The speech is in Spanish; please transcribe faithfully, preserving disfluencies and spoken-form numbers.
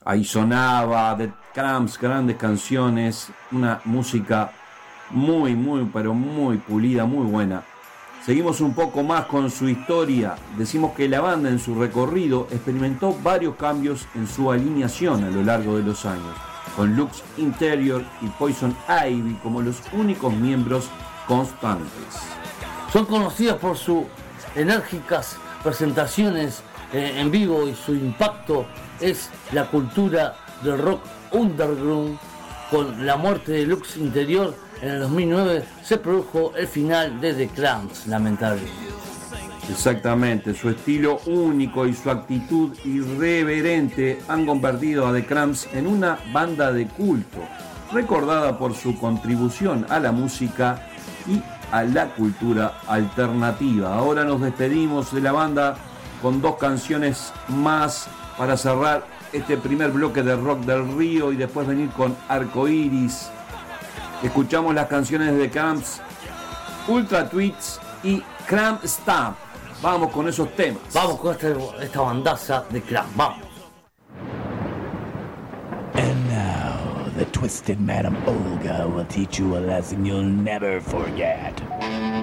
Ahí sonaba The Cramps, grandes canciones, una música muy, muy, pero muy pulida, muy buena. Seguimos un poco más con su historia. Decimos que la banda en su recorrido experimentó varios cambios en su alineación a lo largo de los años, con Lux Interior y Poison Ivy como los únicos miembros constantes. Son conocidos por sus enérgicas presentaciones eh, en vivo y su impacto es la cultura del rock underground. Con la muerte de Lux Interior en el dos mil nueve se produjo el final de The Cramps, lamentablemente. Exactamente, su estilo único y su actitud irreverente han convertido a The Cramps en una banda de culto, recordada por su contribución a la música y a la cultura alternativa. Ahora nos despedimos de la banda con dos canciones más para cerrar este primer bloque de Rock del Río y después venir con Arcoiris. Escuchamos las canciones de Cramps, Ultra Tweets y Cramp Stamp. Vamos con esos temas. Vamos con esta, esta bandaza de Cramp. Vamos. And now, the twisted Madam Olga will teach you a lesson you'll never forget.